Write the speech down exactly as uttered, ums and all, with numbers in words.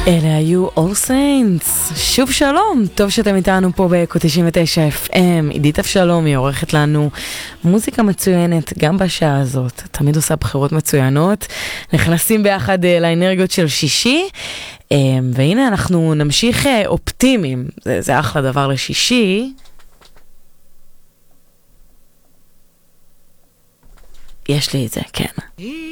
אלה היו All Saints. שוב שלום, טוב שאתם איתנו פה ב-תשעים ותשע אף אם. עידית אבשלום היא עורכת לנו מוזיקה מצוינת גם בשעה הזאת, תמיד עושה בחירות מצוינות. נכנסים ביחד לאנרגיות של שישי, והנה אנחנו נמשיך אופטימיים. זה, זה אחלה דבר לשישי. יש לי את זה, כן.